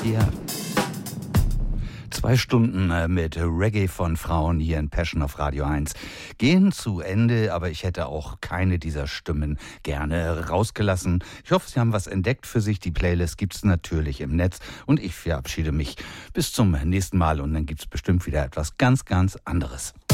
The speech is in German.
Tja. 2 Stunden mit Reggae von Frauen hier in Passion auf Radio 1 gehen zu Ende, aber ich hätte auch keine dieser Stimmen gerne rausgelassen. Ich hoffe, Sie haben was entdeckt für sich. Die Playlist gibt's natürlich im Netz und ich verabschiede mich bis zum nächsten Mal und dann gibt's bestimmt wieder etwas ganz, ganz anderes.